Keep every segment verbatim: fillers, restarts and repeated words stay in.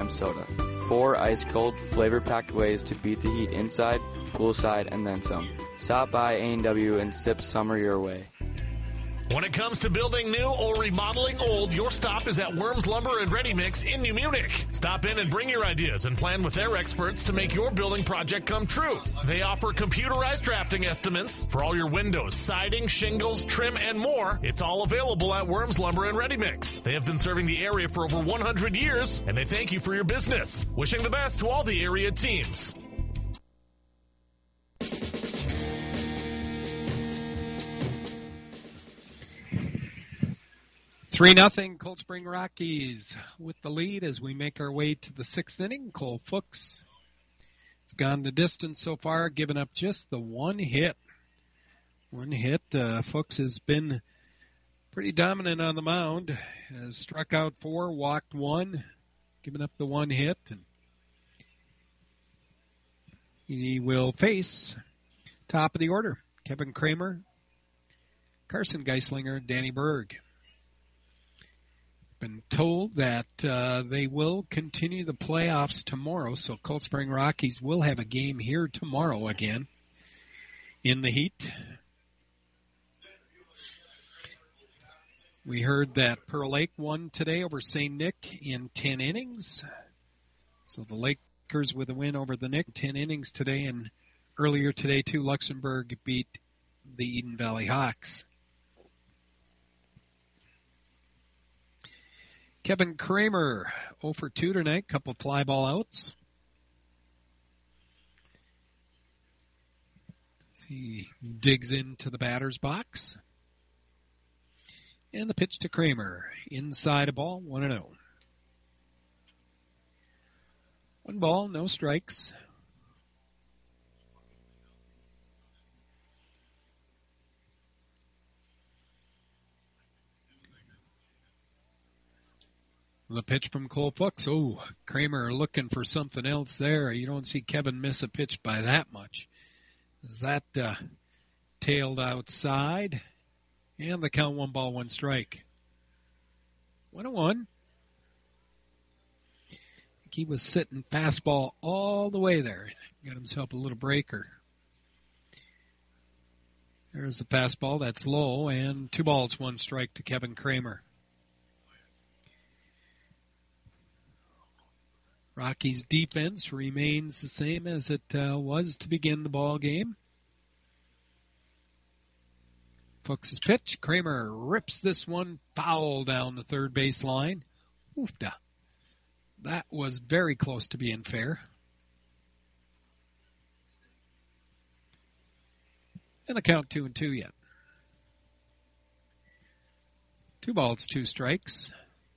Club Soda. Four ice-cold, flavor-packed ways to beat the heat inside, poolside, and then some. Stop by A and W and sip summer your way. When it comes to building new or remodeling old, your stop is at Worms Lumber and Ready Mix in New Munich. Stop in and bring your ideas and plan with their experts to make your building project come true. They offer computerized drafting estimates for all your windows, siding, shingles, trim, and more. It's all available at Worms Lumber and Ready Mix. They have been serving the area for over one hundred years, and they thank you for your business. Wishing the best to all the area teams. three nothing Cold Spring Rockies with the lead as we make our way to the sixth inning. Cole Fuchs has gone the distance so far, giving up just the one hit. One hit. Uh, Fuchs has been pretty dominant on the mound. Has struck out four, walked one, given up the one hit. And he will face top of the order, Kevin Kramer, Carson Geislinger, Danny Berg. Been told that uh, they will continue the playoffs tomorrow, so Cold Spring Rockies will have a game here tomorrow again in the heat. We heard that Pearl Lake won today over Saint Nick in ten innings. So the Lakers with a win over the Nick, ten innings today, and earlier today too, Luxembourg beat the Eden Valley Hawks. Kevin Kramer, oh for two tonight, couple fly ball outs. He digs into the batter's box. And the pitch to Kramer, inside a ball, one and oh. One ball, no strikes. The pitch from Cole Fuchs. Oh, Kramer looking for something else there. You don't see Kevin miss a pitch by that much. Is that uh, tailed outside? And the count one ball, one strike. One and one. He was sitting fastball all the way there. Got himself a little breaker. There's the fastball. That's low. And two balls, one strike to Kevin Kramer. Rockies' defense remains the same as it uh, was to begin the ball game. Fuchs' pitch. Kramer rips this one foul down the third base line. Oofda. That was very close to being fair. And a count two and two yet. Two balls, two strikes.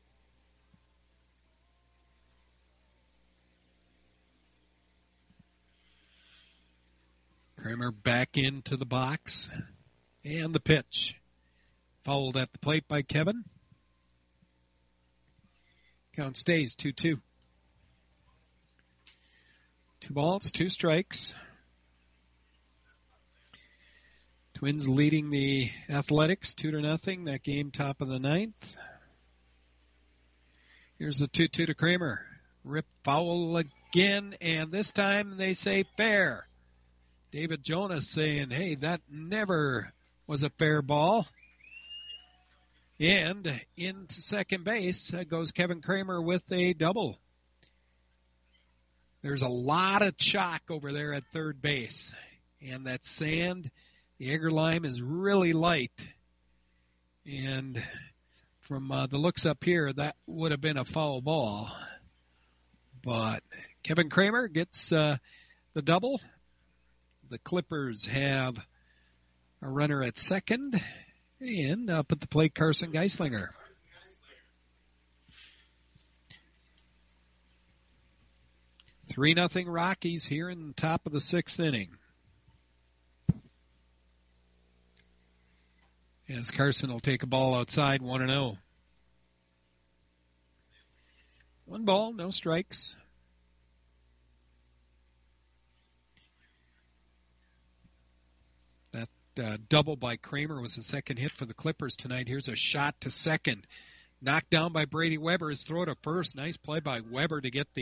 Kramer back into the box. And the pitch. Fouled at the plate by Kevin. Count stays two two. Two balls, two strikes. Twins leading the Athletics two to nothing. That game top of the ninth. Here's the two two to Kramer. Rip foul again, and this time they say fair. David Jonas saying, hey, that never was a fair ball. And into second base goes Kevin Kramer with a double. There's a lot of chalk over there at third base. And that sand, the Egger lime is really light. And from uh, the looks up here, that would have been a foul ball. But Kevin Kramer gets uh, the double. The Clippers have a runner at second. And up at the plate, Carson Geislinger. three nothing Rockies here in the top of the sixth inning. As Carson will take a ball outside, one and oh. One ball, no strikes. That uh, double by Kramer was the second hit for the Clippers tonight. Here's a shot to second. Knocked down by Brady Weber. His throw to first. Nice play by Weber to get the